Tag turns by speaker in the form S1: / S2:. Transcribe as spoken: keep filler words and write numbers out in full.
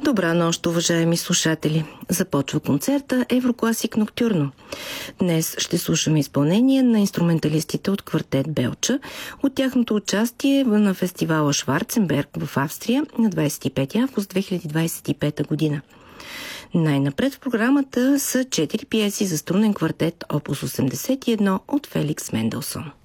S1: Добра нощ, уважаеми слушатели! Започва концерта Еврокласик Ноктюрно. Днес ще слушаме изпълнение на инструменталистите от квартет Белча от тяхното участие на фестивала Шварценберг в Австрия на двадесет и пети август две хиляди двадесет и пета година. Най-напред в програмата са четири пиеси за струнен квартет опус осемдесет и едно от Феликс Менделсон.